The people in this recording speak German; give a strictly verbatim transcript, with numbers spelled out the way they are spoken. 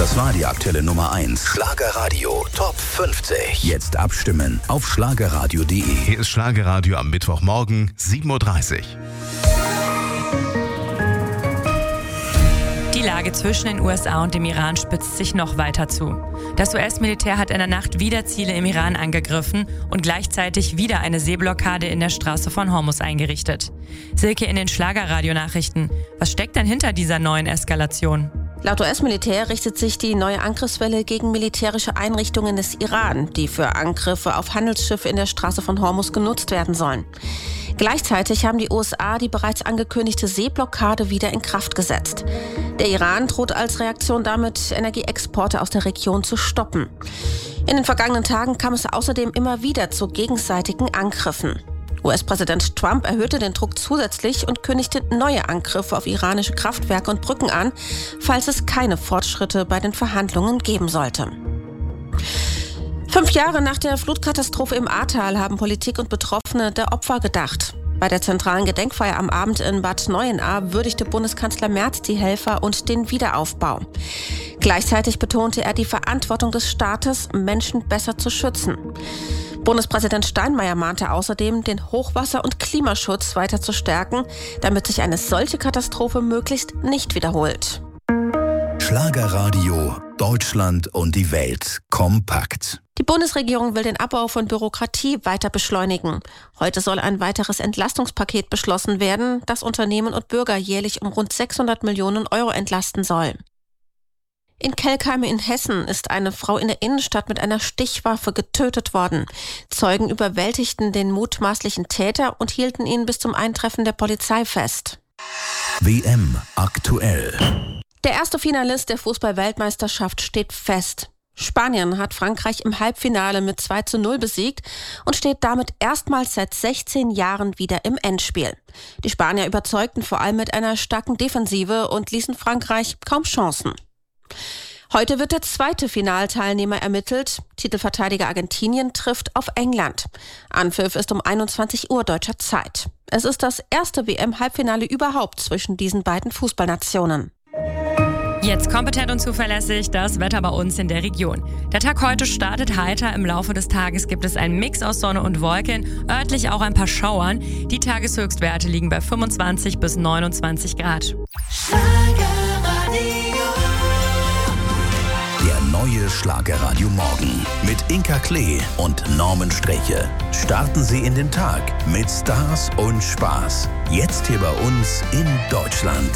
Das war die aktuelle Nummer eins. Schlagerradio Top fünfzig. Jetzt abstimmen auf schlagerradio punkt de. Hier ist Schlagerradio am Mittwochmorgen, sieben Uhr dreißig. Die Lage zwischen den U S A und dem Iran spitzt sich noch weiter zu. Das U S-Militär hat in der Nacht wieder Ziele im Iran angegriffen und gleichzeitig wieder eine Seeblockade in der Straße von Hormuz eingerichtet. Silke in den Schlagerradio-Nachrichten. Was steckt denn hinter dieser neuen Eskalation? Laut U S-Militär richtet sich die neue Angriffswelle gegen militärische Einrichtungen des Iran, die für Angriffe auf Handelsschiffe in der Straße von Hormuz genutzt werden sollen. Gleichzeitig haben die U S A die bereits angekündigte Seeblockade wieder in Kraft gesetzt. Der Iran droht als Reaktion damit, Energieexporte aus der Region zu stoppen. In den vergangenen Tagen kam es außerdem immer wieder zu gegenseitigen Angriffen. U S-Präsident Trump erhöhte den Druck zusätzlich und kündigte neue Angriffe auf iranische Kraftwerke und Brücken an, falls es keine Fortschritte bei den Verhandlungen geben sollte. Fünf Jahre nach der Flutkatastrophe im Ahrtal haben Politik und Betroffene der Opfer gedacht. Bei der zentralen Gedenkfeier am Abend in Bad Neuenahr würdigte Bundeskanzler Merz die Helfer und den Wiederaufbau. Gleichzeitig betonte er die Verantwortung des Staates, Menschen besser zu schützen. Bundespräsident Steinmeier mahnte außerdem, den Hochwasser- und Klimaschutz weiter zu stärken, damit sich eine solche Katastrophe möglichst nicht wiederholt. Schlagerradio, Deutschland und die Welt kompakt. Die Bundesregierung will den Abbau von Bürokratie weiter beschleunigen. Heute soll ein weiteres Entlastungspaket beschlossen werden, das Unternehmen und Bürger jährlich um rund sechshundert Millionen Euro entlasten soll. In Kelkheim in Hessen ist eine Frau in der Innenstadt mit einer Stichwaffe getötet worden. Zeugen überwältigten den mutmaßlichen Täter und hielten ihn bis zum Eintreffen der Polizei fest. W M aktuell. Der erste Finalist der Fußball-Weltmeisterschaft steht fest. Spanien hat Frankreich im Halbfinale mit zwei zu null besiegt und steht damit erstmals seit sechzehn Jahren wieder im Endspiel. Die Spanier überzeugten vor allem mit einer starken Defensive und ließen Frankreich kaum Chancen. Heute wird der zweite Finalteilnehmer ermittelt. Titelverteidiger Argentinien trifft auf England. Anpfiff ist um einundzwanzig Uhr deutscher Zeit. Es ist das erste W M-Halbfinale überhaupt zwischen diesen beiden Fußballnationen. Jetzt kompetent und zuverlässig das Wetter bei uns in der Region. Der Tag heute startet heiter. Im Laufe des Tages gibt es einen Mix aus Sonne und Wolken, örtlich auch ein paar Schauern. Die Tageshöchstwerte liegen bei fünfundzwanzig bis neunundzwanzig Grad. Der neue Schlagerradio Morgen mit Inka Klee und Norman Streche. Starten Sie in den Tag mit Stars und Spaß. Jetzt hier bei uns in Deutschland.